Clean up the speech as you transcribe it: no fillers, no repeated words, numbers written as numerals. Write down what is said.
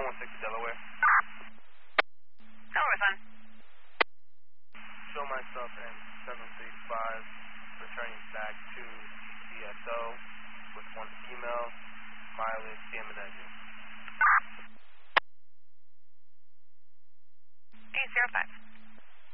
716 Delaware. Delaware, son. Show myself in 735, returning back to CSO with one email, mileage, Diamondazio. 805.